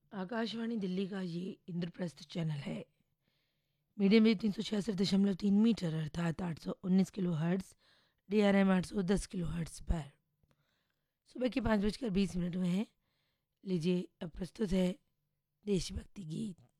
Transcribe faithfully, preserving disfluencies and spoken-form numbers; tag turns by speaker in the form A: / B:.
A: आकाशवाणी दिल्ली का ये इंद्रप्रस्थ चैनल है। मीडियम वेव तीन सौ छियासठ दशमलव तीन मीटर अर्थात आठ सौ उन्नीस kilo hertz, D R M आठ सौ दस किलो हर्ट्स पर सुबह के पाँच बजकर बीस मिनट में है। लीजिए अब प्रस्तुत है देशभक्ति गीत।